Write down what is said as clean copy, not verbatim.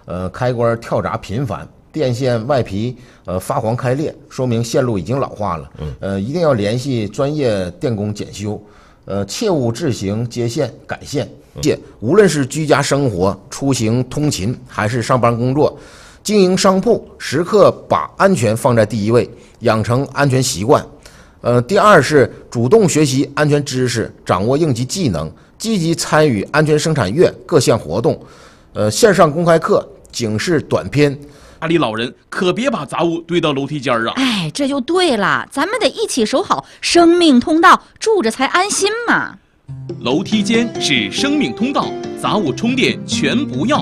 开关跳闸频繁，电线外皮发黄开裂，说明线路已经老化了。一定要联系专业电工检修，切勿自行接线改线。无论是居家生活、出行通勤，还是上班工作，经营商铺，时刻把安全放在第一位，养成安全习惯。第二是主动学习安全知识，掌握应急技能，积极参与安全生产月各项活动。线上公开课、警示短片。 家里老人可别把杂物堆到楼梯间啊！ 哎，这就对了，咱们得一起守好生命通道，住着才安心嘛。 楼梯间是生命通道，杂物充电全不要。